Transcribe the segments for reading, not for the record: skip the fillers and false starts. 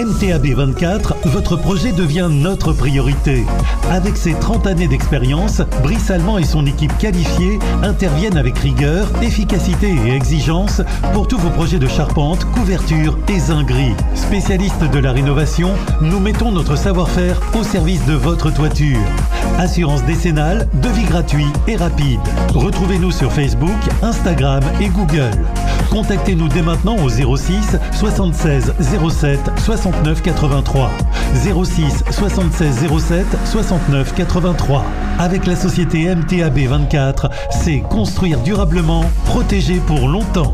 MTAB24, votre projet devient notre priorité. Avec ses 30 années d'expérience, Brice Allemand et son équipe qualifiée interviennent avec rigueur, efficacité et exigence pour tous vos projets de charpente, couverture et zinguerie. Spécialistes de la rénovation, nous mettons notre savoir-faire au service de votre toiture. Assurance décennale, devis gratuit et rapide. Retrouvez-nous sur Facebook, Instagram et Google. Contactez-nous dès maintenant au 06 76 07 69 83. 06 76 07 69 83. Avec la société MTAB24, c'est construire durablement, protéger pour longtemps.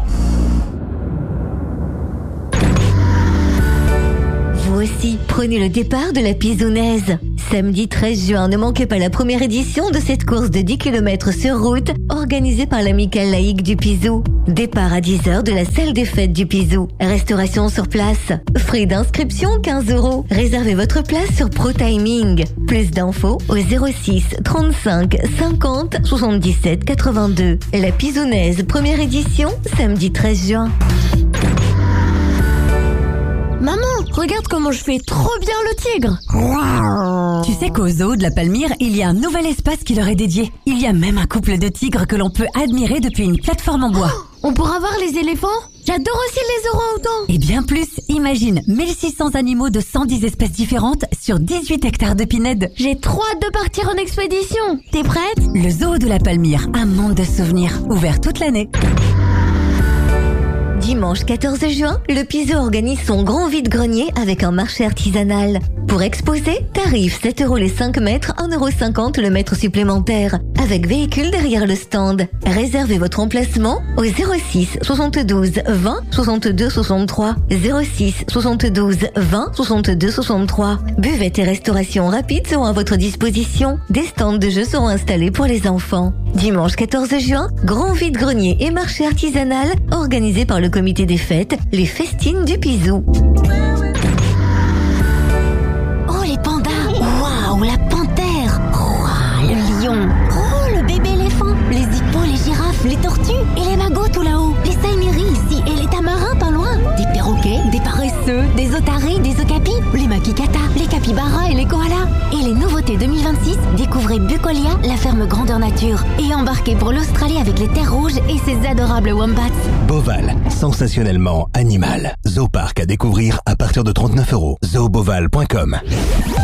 Vous aussi, prenez le départ de la Pisonnaise. Samedi 13 juin, ne manquez pas la première édition de cette course de 10 km sur route organisée par l'Amicale laïque du Pizou. Départ à 10h de la salle des fêtes du Pizou. Restauration sur place. Frais d'inscription 15 €. Réservez votre place sur ProTiming. Plus d'infos au 06 35 50 77 82. La Pisonnaise, première édition, samedi 13 juin. Maman, regarde comment je fais trop bien le tigre. Tu sais qu'au zoo de la Palmyre, il y a un nouvel espace qui leur est dédié. Il y a même un couple de tigres que l'on peut admirer depuis une plateforme en bois. On pourra voir les éléphants? J'adore aussi les orang-outans. Et bien plus, imagine 1600 animaux de 110 espèces différentes sur 18 hectares de pinèdes. J'ai trop hâte de partir en expédition. T'es prête? Le zoo de la Palmyre, un monde de souvenirs, ouvert toute l'année. Dimanche 14 juin, le Pizou organise son grand vide-grenier avec un marché artisanal. Pour exposer, tarif 7 € les 5 mètres, 1,50 € le mètre supplémentaire, avec véhicule derrière le stand. Réservez votre emplacement au 06 72 20 62 63. 06 72 20 62 63. Buvette et restauration rapide seront à votre disposition. Des stands de jeux seront installés pour les enfants. Dimanche 14 juin, grand vide-grenier et marché artisanal organisé par le comité des fêtes, les Festines du Pizou. Oh, les pandas. Waouh, la panthère. Waouh, le lion. Oh, le bébé éléphant. Les hippos, les girafes, les tortues et les magots tout là-haut. Les saineries ici et les tamarins pas loin. Des perroquets, des paresseux, des otaries, des okapis, les makikata, les capybaras et les koalas. Et les nouveautés 2026, découvrez Bucolia, la ferme grandeur nature. Et embarquez pour l'Australie avec les terres rouges et ses adorables wombats. Beauval, sensationnellement animal. Zooparc à découvrir à partir de 39 €. Zooboval.com